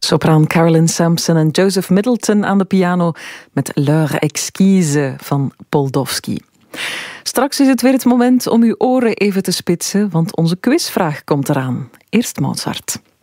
Sopraan Carolyn Sampson en Joseph Middleton aan de piano met L'heure exquise van Poldowski. Straks is het weer het moment om uw oren even te spitsen, want onze quizvraag komt eraan. Eerst Mozart.